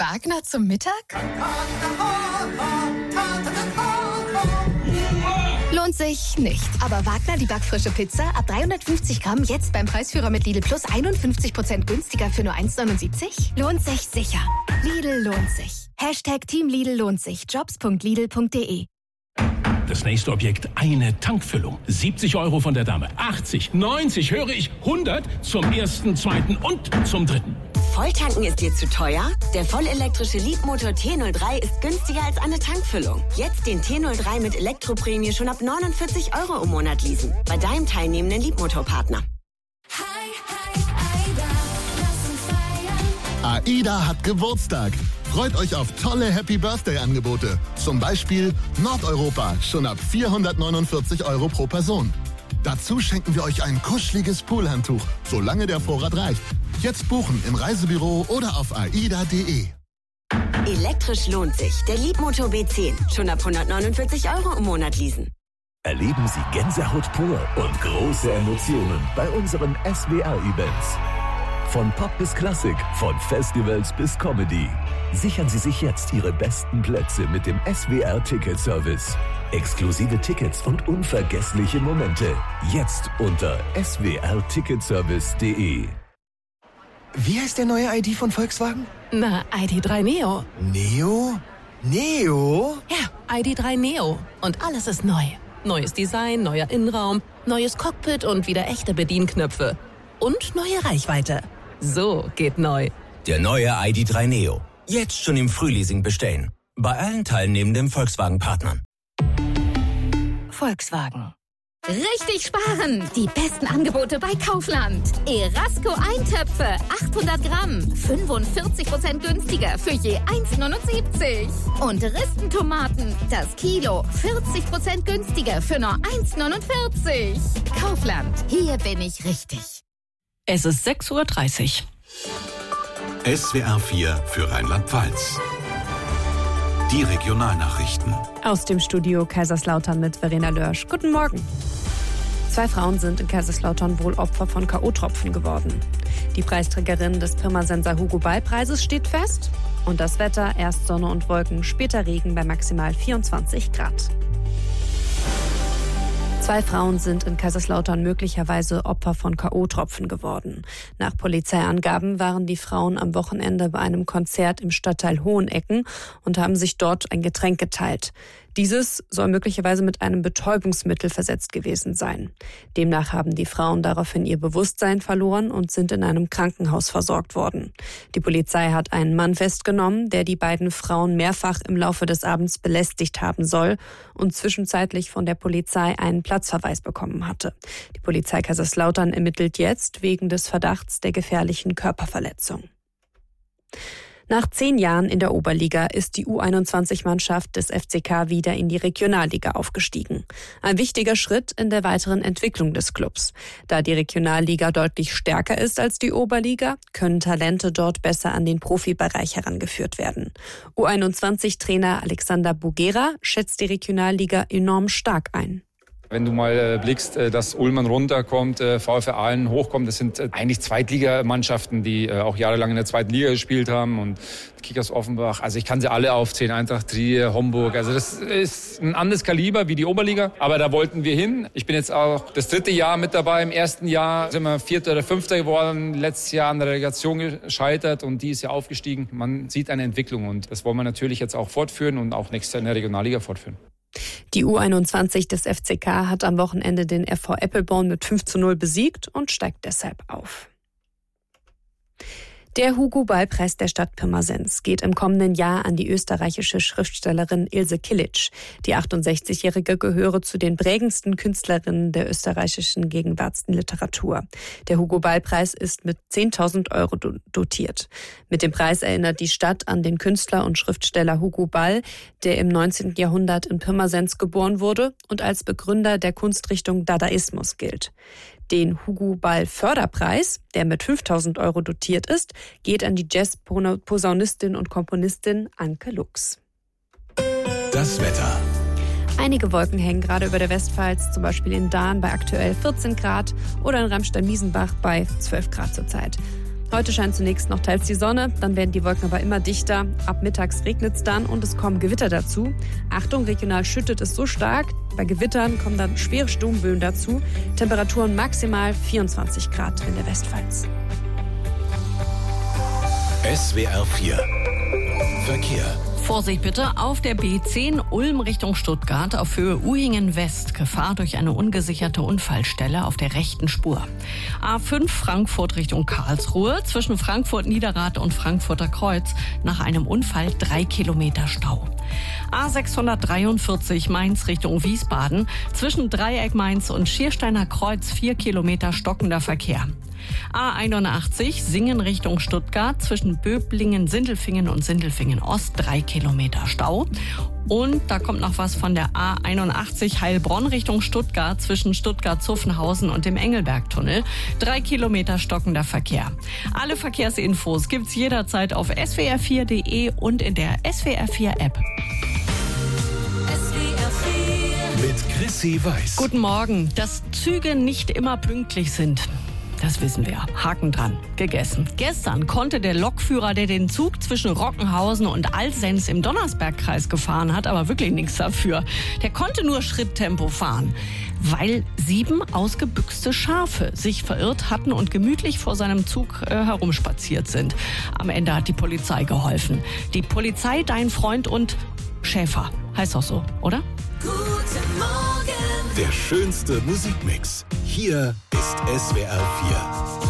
Wagner zum Mittag? Lohnt sich nicht. Aber Wagner, die backfrische Pizza, ab 350 Gramm, jetzt beim Preisführer mit Lidl Plus 51% günstiger für nur 1,79? Lohnt sich sicher. Lidl lohnt sich. #Team Lidl lohnt sich. Jobs.lidl.de. Das nächste Objekt, eine Tankfüllung. 70 € von der Dame. 80, 90, höre ich, 100 zum ersten, zweiten und zum dritten. Volltanken ist dir zu teuer? Der vollelektrische Leapmotor T03 ist günstiger als eine Tankfüllung. Jetzt den T03 mit Elektroprämie schon ab 49 € im Monat leasen. Bei deinem teilnehmenden Leapmotor-Partner. AIDA hat Geburtstag. Freut euch auf tolle Happy-Birthday-Angebote. Zum Beispiel Nordeuropa, schon ab 449 € pro Person. Dazu schenken wir euch ein kuscheliges Poolhandtuch, solange der Vorrat reicht. Jetzt buchen im Reisebüro oder auf aida.de. Elektrisch lohnt sich. Der Leapmotor B10, schon ab 149 € im Monat leasen. Erleben Sie Gänsehaut pur und große Emotionen bei unseren SWR-Events. Von Pop bis Klassik, von Festivals bis Comedy. Sichern Sie sich jetzt Ihre besten Plätze mit dem SWR-Ticket-Service. Exklusive Tickets und unvergessliche Momente. Jetzt unter swrticketservice.de. Wie heißt der neue ID von Volkswagen? Na, ID.3 Neo. Neo? Neo? Ja, ID.3 Neo. Und alles ist neu. Neues Design, neuer Innenraum, neues Cockpit und wieder echte Bedienknöpfe. Und neue Reichweite. So geht neu. Der neue ID.3 Neo. Jetzt schon im Frühleasing bestellen. Bei allen teilnehmenden Volkswagen-Partnern. Volkswagen. Richtig sparen! Die besten Angebote bei Kaufland. Erasco Eintöpfe, 800 Gramm, 45% günstiger für je 1,79. Und Ristentomaten, das Kilo, 40% günstiger für nur 1,49. Kaufland, hier bin ich richtig. Es ist 6:30 Uhr. SWR 4 für Rheinland-Pfalz. Die Regionalnachrichten. Aus dem Studio Kaiserslautern mit Verena Lörsch. Guten Morgen. 2 Frauen sind in Kaiserslautern wohl Opfer von K.O.-Tropfen geworden. Die Preisträgerin des Pirmasens Hugo-Ball-Preises steht fest. Und das Wetter, erst Sonne und Wolken, später Regen bei maximal 24 Grad. 2 Frauen sind in Kaiserslautern möglicherweise Opfer von K.O.-Tropfen geworden. Nach Polizeiangaben waren die Frauen am Wochenende bei einem Konzert im Stadtteil Hohenecken und haben sich dort ein Getränk geteilt. Dieses soll möglicherweise mit einem Betäubungsmittel versetzt gewesen sein. Demnach haben die Frauen daraufhin ihr Bewusstsein verloren und sind in einem Krankenhaus versorgt worden. Die Polizei hat einen Mann festgenommen, der die beiden Frauen mehrfach im Laufe des Abends belästigt haben soll und zwischenzeitlich von der Polizei einen Platzverweis bekommen hatte. Die Polizei Kaiserslautern ermittelt jetzt wegen des Verdachts der gefährlichen Körperverletzung. Nach 10 Jahren in der Oberliga ist die U21-Mannschaft des FCK wieder in die Regionalliga aufgestiegen. Ein wichtiger Schritt in der weiteren Entwicklung des Clubs. Da die Regionalliga deutlich stärker ist als die Oberliga, können Talente dort besser an den Profibereich herangeführt werden. U21-Trainer Alexander Bugera schätzt die Regionalliga enorm stark ein. Wenn du mal blickst, dass Ullmann runterkommt, VfR Aalen hochkommt, das sind eigentlich Zweitligamannschaften, die auch jahrelang in der zweiten Liga gespielt haben und Kickers Offenbach. Also ich kann sie alle aufzählen, Eintracht Trier, Homburg. Also das ist ein anderes Kaliber wie die Oberliga, aber da wollten wir hin. Ich bin jetzt auch das 3. Jahr mit dabei. Im ersten Jahr sind wir 4. oder 5. geworden, letztes Jahr an der Relegation gescheitert und die ist ja aufgestiegen. Man sieht eine Entwicklung und das wollen wir natürlich jetzt auch fortführen und auch nächstes Jahr in der Regionalliga fortführen. Die U21 des FCK hat am Wochenende den FV Eppelborn mit 5:0 besiegt und steigt deshalb auf. Der Hugo-Ball-Preis der Stadt Pirmasens geht im kommenden Jahr an die österreichische Schriftstellerin Ilse Kilic. Die 68-Jährige gehöre zu den prägendsten Künstlerinnen der österreichischen Gegenwartsliteratur. Der Hugo-Ball-Preis ist mit 10.000 € dotiert. Mit dem Preis erinnert die Stadt an den Künstler und Schriftsteller Hugo Ball, der im 19. Jahrhundert in Pirmasens geboren wurde und als Begründer der Kunstrichtung Dadaismus gilt. Den Hugo-Ball-Förderpreis, der mit 5.000 € dotiert ist, geht an die Jazz-Posaunistin und Komponistin Anke Lux. Das Wetter. Einige Wolken hängen gerade über der Westpfalz, zum Beispiel in Dahn bei aktuell 14 Grad oder in Ramstein-Miesenbach bei 12 Grad zurzeit. Heute scheint zunächst noch teils die Sonne, dann werden die Wolken aber immer dichter. Ab mittags regnet es dann und es kommen Gewitter dazu. Achtung, regional schüttet es so stark. Bei Gewittern kommen dann schwere Sturmböen dazu. Temperaturen maximal 24 Grad in der Westpfalz. SWR 4 Verkehr. Vorsicht bitte, auf der B10 Ulm Richtung Stuttgart auf Höhe Uhingen West. Gefahr durch eine ungesicherte Unfallstelle auf der rechten Spur. A5 Frankfurt Richtung Karlsruhe zwischen Frankfurt Niederrad und Frankfurter Kreuz nach einem Unfall 3 Kilometer Stau. A643 Mainz Richtung Wiesbaden zwischen Dreieck Mainz und Schiersteiner Kreuz 4 Kilometer stockender Verkehr. A81 Singen Richtung Stuttgart zwischen Böblingen, Sindelfingen und Sindelfingen Ost 3 Kilometer Stau. Und da kommt noch was von der A81 Heilbronn Richtung Stuttgart zwischen Stuttgart-Zuffenhausen und dem Engelbergtunnel. 3 Kilometer stockender Verkehr. Alle Verkehrsinfos gibt's jederzeit auf swr4.de und in der SWR4-App. Mit Chrissy Weiß. Guten Morgen. Dass Züge nicht immer pünktlich sind, das wissen wir. Haken dran. Gegessen. Gestern konnte der Lokführer, der den Zug zwischen Rockenhausen und Alsenz im Donnersbergkreis gefahren hat, aber wirklich nichts dafür. Der konnte nur Schritttempo fahren, weil 7 ausgebüxte Schafe sich verirrt hatten und gemütlich vor seinem Zug herumspaziert sind. Am Ende hat die Polizei geholfen. Die Polizei, dein Freund und Schäfer. Heißt doch so, oder? Guten Morgen. Der schönste Musikmix. Hier ist SWR 4.